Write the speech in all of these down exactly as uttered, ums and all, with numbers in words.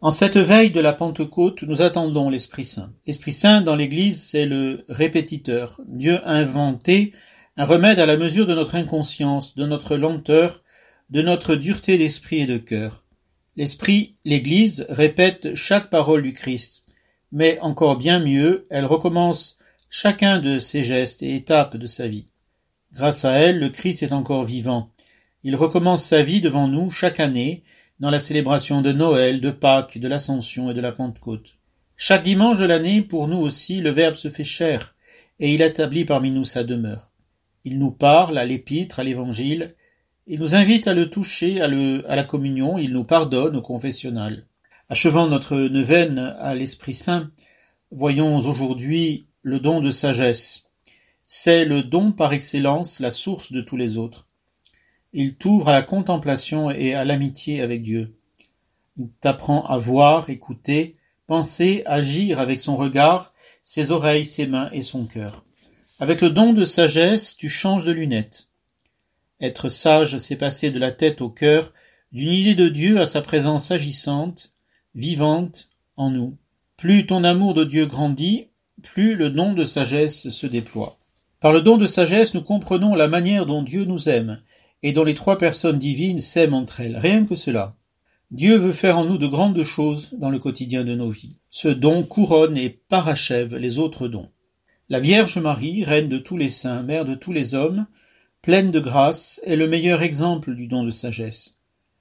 En cette veille de la Pentecôte, nous attendons l'Esprit Saint. L'Esprit Saint, dans l'Église, c'est le répétiteur. Dieu a inventé un remède à la mesure de notre inconscience, de notre lenteur, de notre dureté d'esprit et de cœur. L'Esprit, l'Église, répète chaque parole du Christ, mais encore bien mieux, elle recommence chacun de ses gestes et étapes de sa vie. Grâce à elle, le Christ est encore vivant. Il recommence sa vie devant nous chaque année, dans la célébration de Noël, de Pâques, de l'Ascension et de la Pentecôte. Chaque dimanche de l'année, pour nous aussi, le Verbe se fait chair, et il établit parmi nous sa demeure. Il nous parle à l'épître, à l'évangile, il nous invite à le toucher, à, le, à la communion, il nous pardonne au confessionnal. Achevant notre neuvaine à l'Esprit Saint, voyons aujourd'hui le don de sagesse. C'est le don par excellence, la source de tous les autres. Il t'ouvre à la contemplation et à l'amitié avec Dieu. Il t'apprend à voir, écouter, penser, agir avec son regard, ses oreilles, ses mains et son cœur. Avec le don de sagesse, tu changes de lunettes. Être sage, c'est passer de la tête au cœur, d'une idée de Dieu à sa présence agissante, vivante en nous. Plus ton amour de Dieu grandit, plus le don de sagesse se déploie. Par le don de sagesse, nous comprenons la manière dont Dieu nous aime, et dont les trois personnes divines s'aiment entre elles. Rien que cela. Dieu veut faire en nous de grandes choses dans le quotidien de nos vies. Ce don couronne et parachève les autres dons. La Vierge Marie, reine de tous les saints, mère de tous les hommes, pleine de grâce, est le meilleur exemple du don de sagesse.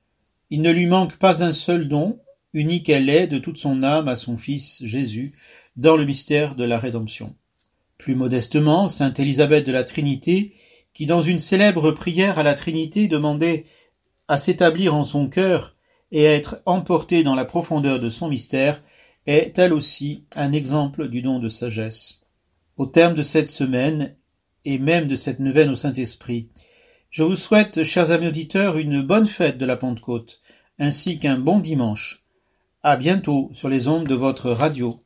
Il ne lui manque pas un seul don, unique elle est de toute son âme à son Fils Jésus, dans le mystère de la rédemption. Plus modestement, sainte Élisabeth de la Trinité, qui dans une célèbre prière à la Trinité demandait à s'établir en son cœur et à être emportée dans la profondeur de son mystère, est elle aussi un exemple du don de sagesse. Au terme de cette semaine, et même de cette neuvaine au Saint-Esprit, je vous souhaite, chers amis auditeurs, une bonne fête de la Pentecôte, ainsi qu'un bon dimanche. À bientôt sur les ondes de votre radio.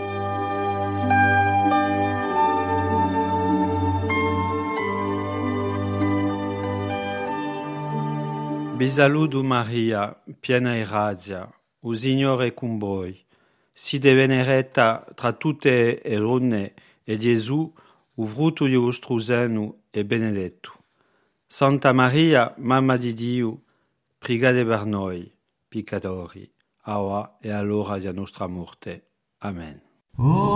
Vi saluto Maria, piena di grazia, il Signore è con voi. Siete benedetta tra tutte le donne, e Gesù, il frutto di vostro seno, è benedetto. Santa Maria, Mamma di Dio, pregate per noi, peccatori, ora e all'ora della nostra morte. Amen.